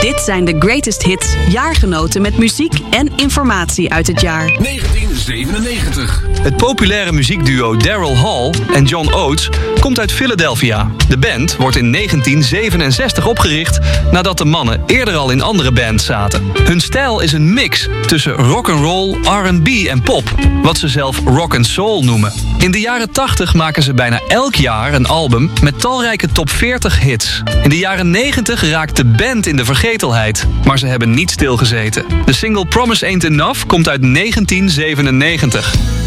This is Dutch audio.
Dit zijn de greatest hits, jaargenoten met muziek en informatie uit het jaar. 1997. Het populaire muziekduo Daryl Hall en John Oates komt uit Philadelphia. De band wordt in 1967 opgericht nadat de mannen eerder al in andere bands zaten. Hun stijl is een mix tussen rock'n'roll, R&B en pop, wat ze zelf rock and soul noemen. In de jaren 80 maken ze bijna elk jaar een album met talrijke top 40 hits. In de jaren 90 raakt de band in de vergetelheid, maar ze hebben niet stilgezeten. De single Promise Ain't Enough komt uit 1997.